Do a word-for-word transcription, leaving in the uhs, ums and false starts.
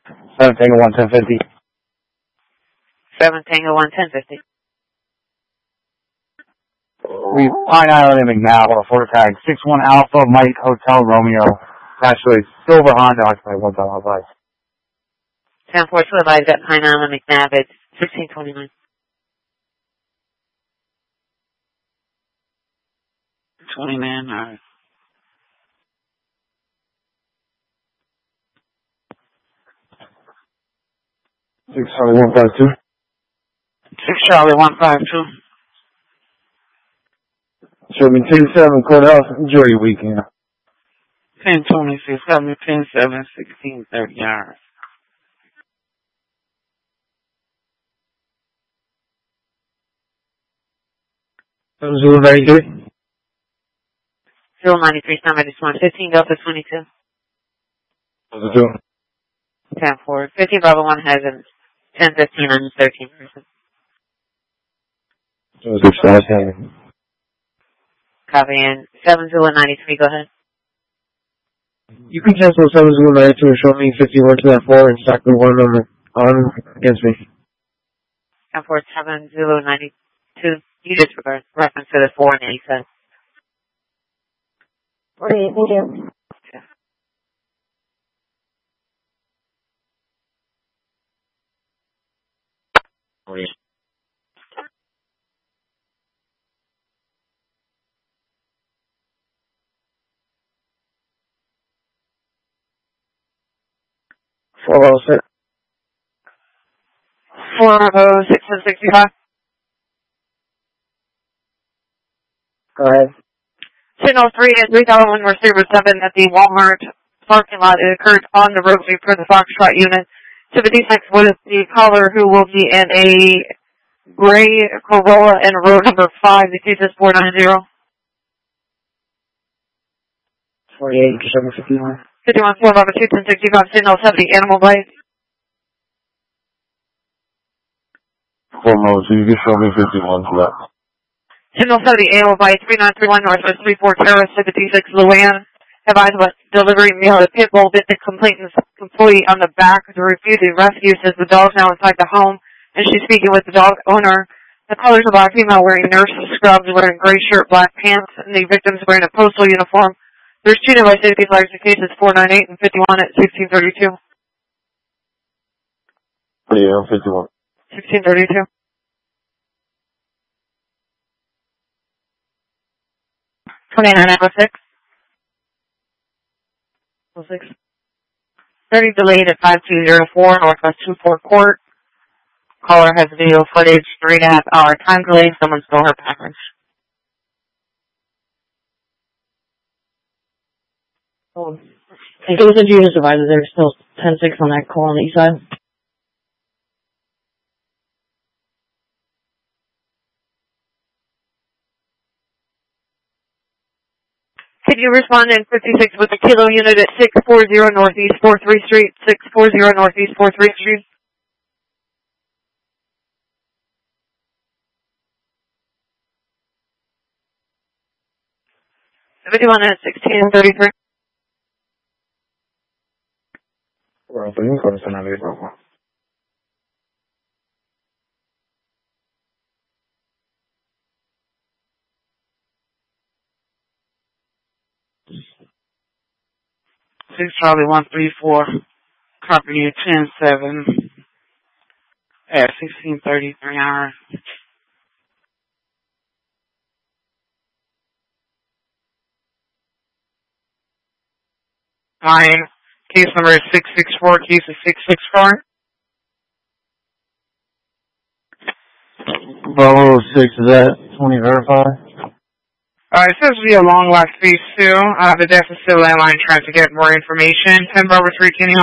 seven Tango one ten fifty. seven Tango one ten fifty. We Pine Island and McNabb on a photo tag. six one Alpha Mike Hotel Romeo. Actually, Silver Honda occupied one time outside. ten four two advised at Pine Island McNabb. It's sixteen twenty-nine. twenty-nine, alright. six Charlie one five two. six Charlie one five two. Show me two seven Courthouse. Enjoy your weekend. ten twenty-six, got me ten seven, sixteen thirty yards. Zulu ninety-three. Zero ninety-three, Summit is one fifteen Delta twenty-two. What's it doing? ten four. fifteen Bravo one has a ten fifteen and thirteen person. What's it doing? Copy in. seven Zulu ninety-three, go ahead. You can cancel seven Zulu ninety-two and show me fifty-one to that four and stack the one on, the, on against me. ten four seven Zulu ninety-two. You disregard reference to the four and eight said. forty-eight, thank you. forty-eight. four oh six. four oh six and sixty-five. Go ahead. ten oh three and three thousand one receiver seven at the Walmart parking lot. It occurred on the roadway for the Foxtrot unit. To the defects with the caller who will be in a gray Corolla and road number five. The case is four nine zero. forty-eight, seven fifty-one. fifty-one four eleven two ten sixty-five. ten oh seven Animal Bite. Four more, so you can show me fifty-one to that. ten oh seven Animal Bite. three nine three one Northwest three four Terrace. fifty-six Luann. Advised about delivery meal to pit bull bit the complainant's employee on the back to refuse the rescue, says the dog's now inside the home and she's speaking with the dog owner. The caller's a black female wearing nurse scrubs, wearing gray shirt, black pants, and the victim's wearing a postal uniform. There's two nearby safety flags. The case is four nine eight and fifty-one at sixteen thirty-two. Yeah, fifty-one. sixteen thirty-two. twenty-nine oh six. oh six. thirty delayed at five two zero four Northwest two four Court. Caller has video footage, three and a half hour time delay. Someone stole her package. Oh. Hey, those are units divided. There's still ten six on that call on the east side. Could you respond in fifty-six with a kilo unit at six forty Northeast forty-third Street, six forty Northeast forty-third Street? fifty-one at sixteen thirty-three. Bueno, pues un corazón abierto. six Charlie one three four, copy you ten seven at sixteen thirty-three hours. Fine. Case number is six six four, case is six six four. Bravo six, is that twenty verified? Uh, it says we a long last phase two. Uh, the death is still landline trying to get more information. ten Bravo three, can you